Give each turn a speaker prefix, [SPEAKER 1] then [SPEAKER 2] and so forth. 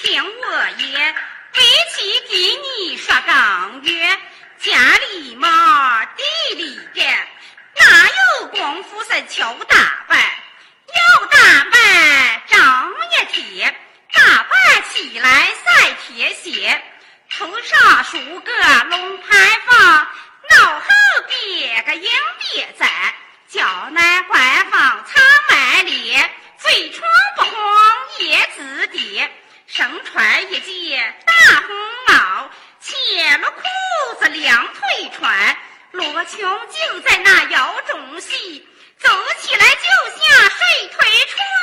[SPEAKER 1] 听我也为其给你说刚约，家里嘛地里的，哪有功夫是求打扮？要打扮长一贴，打扮起来赛铁血，头上梳个龙牌坊，脑后别个银别簪，脚内怀放苍白脸，嘴唇不红叶子叠，身穿一件大红袄，切了裤子两腿穿，罗裙就在那腰中系，走起来就像水腿穿。